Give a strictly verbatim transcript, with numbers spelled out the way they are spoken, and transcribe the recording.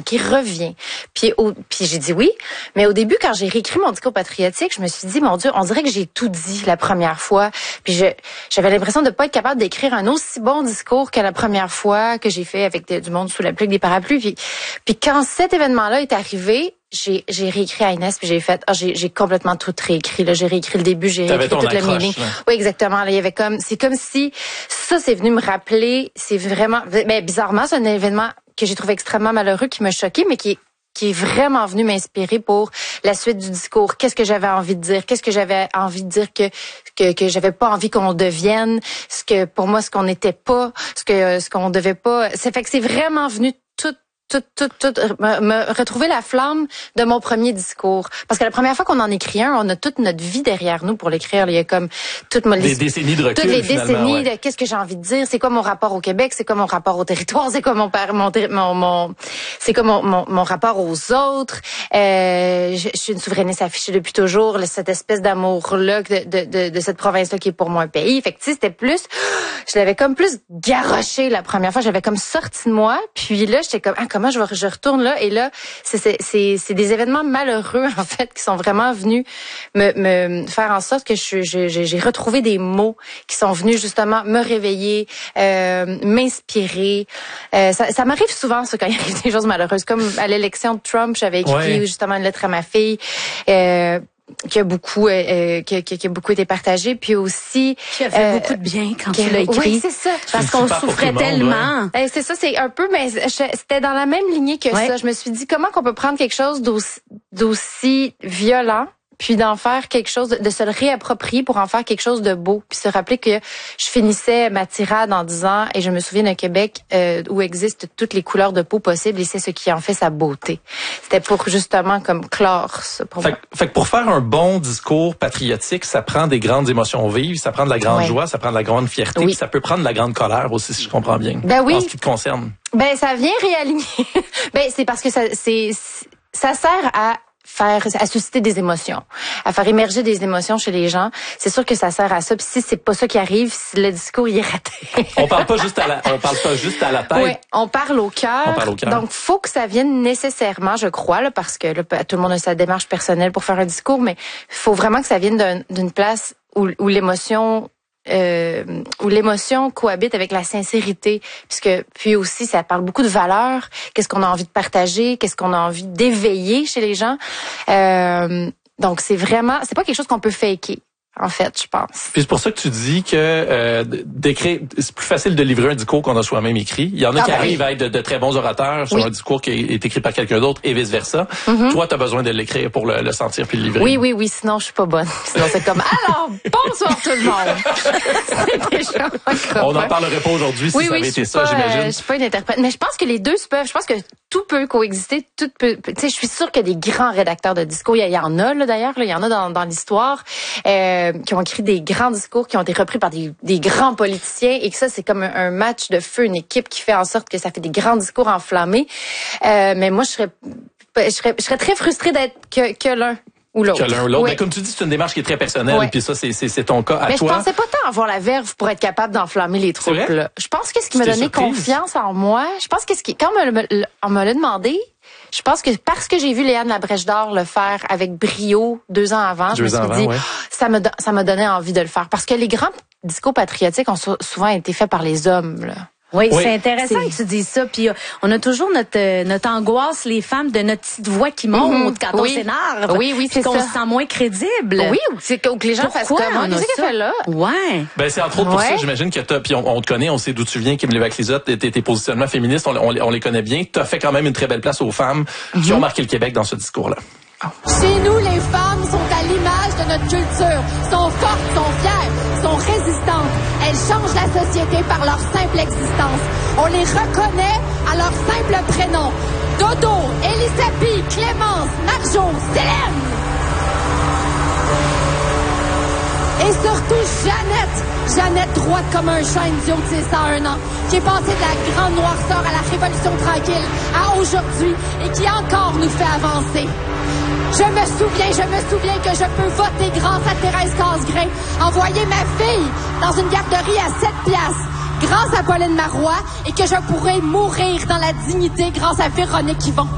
qui revient. Puis, au, puis j'ai dit oui. Mais au début, quand j'ai réécrit mon discours patriotique, je me suis dit, mon Dieu, on dirait que j'ai tout dit la première fois. Puis je, j'avais l'impression de pas être capable d'écrire un aussi bon discours que la première fois que j'ai fait avec de, du monde sous la pluie, des parapluies. Puis, puis quand cet événement-là est arrivé, j'ai j'ai réécrit à Inès puis j'ai fait ah j'ai j'ai complètement tout réécrit là, j'ai réécrit le début, j'ai réécrit tout le meaning. Oui, exactement, là il y avait comme c'est comme si ça c'est venu me rappeler, c'est vraiment ben bizarrement c'est un événement que j'ai trouvé extrêmement malheureux qui m'a choqué mais qui est qui est vraiment venu m'inspirer pour la suite du discours. Qu'est-ce que j'avais envie de dire? Qu'est-ce que j'avais envie de dire que que que j'avais pas envie qu'on devienne? Ce que pour moi ce qu'on n'était pas, ce que ce qu'on devait pas. Ça fait que c'est vraiment venu tout tout, tout, tout, me, me retrouver la flamme de mon premier discours. Parce que la première fois qu'on en écrit un, on a toute notre vie derrière nous pour l'écrire. Il y a comme toute ma des décennies de recul. Toutes les décennies ouais. de qu'est-ce que j'ai envie de dire, c'est quoi mon rapport au Québec, c'est quoi mon rapport au territoire, c'est quoi mon mon mon, mon c'est quoi mon, mon mon rapport aux autres. Euh, je, je suis une souverainiste affichée depuis toujours, cette espèce d'amour là de, de de de cette province là qui est pour moi un pays. Fait que tu sais, c'était plus, je l'avais comme plus garoché la première fois. J'avais comme sorti de moi, puis là j'étais comme ah, comment je, je retourne là et là c'est c'est c'est c'est des événements malheureux en fait qui sont vraiment venus me me faire en sorte que je j'ai j'ai retrouvé des mots qui sont venus justement me réveiller, euh, m'inspirer. Euh, ça ça m'arrive souvent ça quand il y a des choses malheureuses comme à l'élection de Trump, j'avais écrit ouais. justement une lettre à ma fille. Euh, qui a beaucoup euh, qui, qui, qui a beaucoup été partagé puis aussi qui a fait euh, beaucoup de bien quand tu l'as écrit. Oui, c'est ça parce qu'on souffrait tellement. Ouais. Euh, c'est ça, c'est un peu mais je, c'était dans la même lignée que ouais. ça. Je me suis dit comment qu'on peut prendre quelque chose d'aussi, d'aussi violent puis d'en faire quelque chose, de se le réapproprier pour en faire quelque chose de beau. Puis se rappeler que je finissais ma tirade en disant, et je me souviens d'un Québec euh, où existent toutes les couleurs de peau possibles et c'est ce qui en fait sa beauté. C'était pour justement comme clore ça pour fait, moi. Fait que pour faire un bon discours patriotique, ça prend des grandes émotions vives, ça prend de la grande ouais. joie, ça prend de la grande fierté, oui. puis ça peut prendre de la grande colère aussi, si je comprends bien. Ben oui. En ce qui te concerne. Ben ça vient réaligner. ben c'est parce que ça c'est ça sert à faire à susciter des émotions, à faire émerger des émotions chez les gens. C'est sûr que ça sert à ça. Puis si c'est pas ça qui arrive, si le discours il est raté. on parle pas juste à la on parle pas juste à la tête. Oui, on parle au cœur. On parle au cœur. Donc faut que ça vienne nécessairement, je crois là, parce que là, tout le monde a sa démarche personnelle pour faire un discours, mais faut vraiment que ça vienne d'un, d'une place où, où l'émotion Euh, où l'émotion cohabite avec la sincérité, puisque puis aussi ça parle beaucoup de valeurs, qu'est-ce qu'on a envie de partager, qu'est-ce qu'on a envie d'éveiller chez les gens. Euh, donc c'est vraiment, c'est pas quelque chose qu'on peut faker. En fait, je pense. Puis c'est pour ça que tu dis que euh, d'écrire, c'est plus facile de livrer un discours qu'on a soi-même écrit. Il y en a ah qui ben arrivent oui. à être de, de très bons orateurs sur oui. un discours qui est écrit par quelqu'un d'autre et vice versa. Mm-hmm. Toi, tu as besoin de l'écrire pour le, le sentir puis le livrer. Oui, oui, oui. Sinon, je suis pas bonne. Sinon, c'est comme alors bonsoir tout le monde. déjà On n'en parlerait pas aujourd'hui si oui, ça oui, avait été ça, pas, j'imagine. Euh, je suis pas une interprète, mais je pense que les deux se peuvent. Je pense que tout peut coexister. Tout peut. Tu sais, je suis sûre qu'il y a des grands rédacteurs de discours. Il y, y en a là d'ailleurs. Là, il y en a dans, dans l'histoire euh, qui ont écrit des grands discours qui ont été repris par des, des grands politiciens et que ça, c'est comme un, un match de feu, une équipe qui fait en sorte que ça fait des grands discours enflammés. Euh, mais moi, je serais, je serais, je serais très frustrée d'être que, que l'un ou l'autre. Que l'un ou l'autre. Oui. Mais comme tu dis, c'est une démarche qui est très personnelle, oui. puis ça, c'est, c'est, c'est ton cas à mais toi. Mais je pensais pas tant avoir la verve pour être capable d'enflammer les troupes. Là. Je pense que ce qui m'a donné surprise. confiance en moi, je pense que ce qui, quand on me, on me l'a demandé, je pense que parce que j'ai vu Léane Labrèche d'Or le faire avec brio deux ans avant, deux je me suis avant, dit, ouais. ça me ça m'a donné envie de le faire. Parce que les grands discours patriotiques ont souvent été faits par les hommes, là. Oui, oui, c'est intéressant c'est... que tu dises ça. Puis on a toujours notre notre angoisse, les femmes, de notre petite voix qui monte mm-hmm. quand oui. on s'énerve. Oui, oui, c'est qu'on ça. se sent moins crédible. Oui, c'est que les gens fassent comme on qu'est-ce qu'elle fait là. Ouais. Ben c'est entre autres pour ouais. ça, j'imagine que t'as, puis on, on te connaît, on sait d'où tu viens, Kim Lévesque-Lizotte, tes, tes positionnements féministes, on, on, on les connaît bien. T'as fait quand même une très belle place aux femmes mm-hmm. qui ont marqué le Québec dans ce discours-là. Chez nous, les femmes sont à l'image de notre culture, sont fortes, sont fières, sont résistantes. Elles changent la société par leur simple existence. On les reconnaît à leur simple prénom. Dodo, Elisabeth, Clémence, Marjo, Célène. Et surtout Jeannette, Jeannette droite comme un chêne du haut de ses cent un ans, qui est passée de la grande noirceur à la révolution tranquille à aujourd'hui et qui encore nous fait avancer. Je me souviens, je me souviens que je peux voter grâce à Thérèse Casgrain, envoyer ma fille dans une garderie à sept piastres grâce à Pauline Marois et que je pourrais mourir dans la dignité grâce à Véronique Yvon.